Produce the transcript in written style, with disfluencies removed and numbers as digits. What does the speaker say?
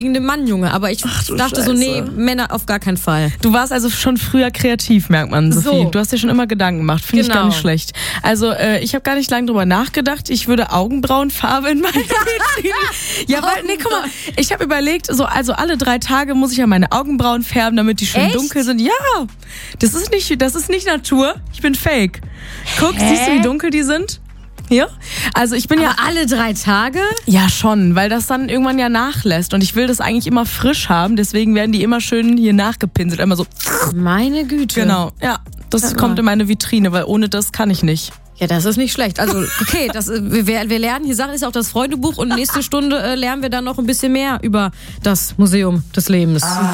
Mann, Junge. Aber ich dachte so, nee, Männer auf gar keinen Fall. Du warst also schon früher kreativ, merkt man, Sophie. Du hast dir schon immer Gedanken gemacht. Finde ich gar nicht schlecht. Also ich habe gar nicht lange drüber nachgedacht. Ich würde Augenbrauenfarbe in meine Vitrine. Ja, weil, nee, guck mal, ich habe überlegt, also alle 3 Tage muss ich ja meine Augenbrauen färben, damit die schön dunkel sind. Ja, das ist nicht Natur. Ich bin fake. Guck, siehst du, wie dunkel die sind? Ja, also ich bin aber alle 3 Tage? Ja, schon, weil das dann irgendwann ja nachlässt und ich will das eigentlich immer frisch haben, deswegen werden die immer schön hier nachgepinselt, immer so. Meine Güte. Genau, ja, das kommt in meine Vitrine, weil ohne das kann ich nicht. Ja, das ist nicht schlecht. Also, okay, wir lernen hier Sachen, ist auch das Freundebuch und nächste Stunde lernen wir dann noch ein bisschen mehr über das Museum des Lebens.